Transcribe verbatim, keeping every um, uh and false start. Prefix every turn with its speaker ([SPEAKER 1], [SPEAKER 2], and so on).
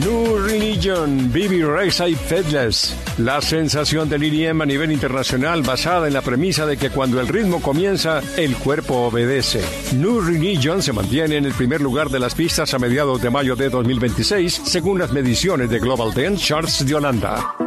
[SPEAKER 1] New Religion, Bibi Rexha y Fateless. La sensación del E D M a nivel internacional basada en la premisa de que cuando el ritmo comienza, el cuerpo obedece. New Religion se mantiene en el primer lugar de las pistas a mediados de mayo de dos mil veintiséis, según las mediciones de Global Dance Charts de Holanda.